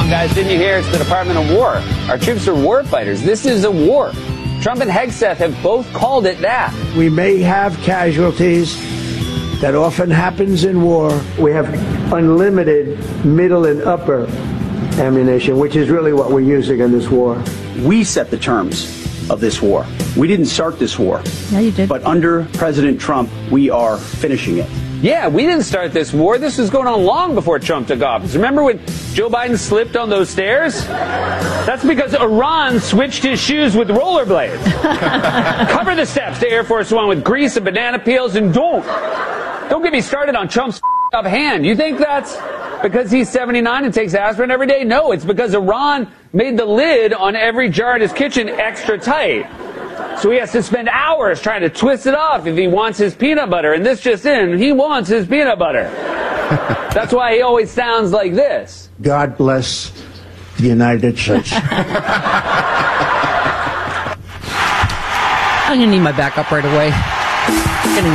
CENTCOM, guys, didn't you hear? It's the Department of War. Our troops are war fighters. This is a war. Trump and Hegseth have both called it that. We may have casualties. That often happens in war. We have unlimited middle and upper ammunition, which is really what we're using in this war. We set the terms of this war. We didn't start this war. Yeah, you did. But under President Trump, we are finishing it. Yeah, we didn't start this war. This was going on long before Trump took office. Remember when Joe Biden slipped on those stairs? That's because Iran switched his shoes with rollerblades. Cover the steps to Air Force One with grease and banana peels, and don't get me started on Trump's up hand. You think that's because he's 79 and takes aspirin every day? No, it's because Iran made the lid on every jar in his kitchen extra tight. So he has to spend hours trying to twist it off if he wants his peanut butter. And this just in, he wants his peanut butter. That's why he always sounds like this. God bless the United States. I'm going to need my backup right away.